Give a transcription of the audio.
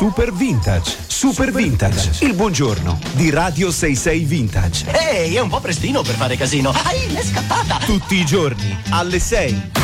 Super Vintage. Super Vintage, il buongiorno di Radio 66 Vintage. Ehi, è un po' prestino per fare casino. Ai, l'è scappata! Tutti i giorni alle 6.